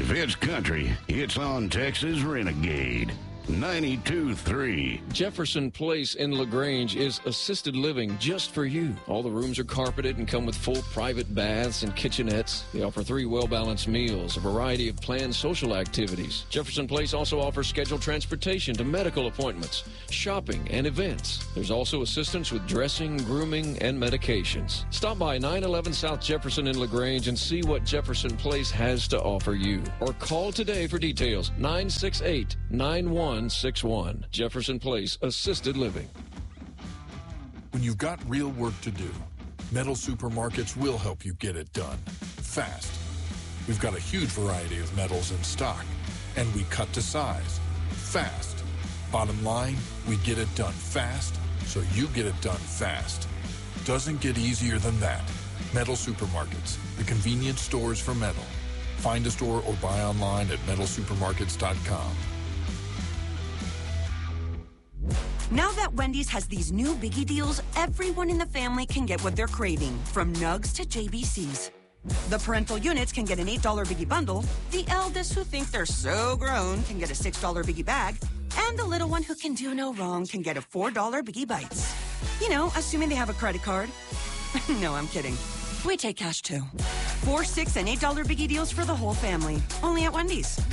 If it's country, it's on Texas Renegade. 92.3. Jefferson Place in LaGrange is assisted living just for you. All the rooms are carpeted and come with full private baths and kitchenettes. They offer 3 well-balanced meals, a variety of planned social activities. Jefferson Place also offers scheduled transportation to medical appointments, shopping, and events. There's also assistance with dressing, grooming, and medications. Stop by 911 South Jefferson in LaGrange and see what Jefferson Place has to offer you. Or call today for details. 968-9161. Jefferson Place Assisted Living. When you've got real work to do, Metal Supermarkets will help you get it done fast. We've got a huge variety of metals in stock, and we cut to size fast. Bottom line, we get it done fast, so you get it done fast. Doesn't get easier than that. Metal Supermarkets, the convenience stores for metal. Find a store or buy online at metalsupermarkets.com. Now that Wendy's has these new biggie deals, everyone in the family can get what they're craving, from nugs to JBCs. The parental units can get an $8 biggie bundle, the eldest who think they're so grown can get a $6 biggie bag, and the little one who can do no wrong can get a $4 biggie bites. You know, assuming they have a credit card. No, I'm kidding. We take cash too. $4, $6, and $8 biggie deals for the whole family, only at Wendy's.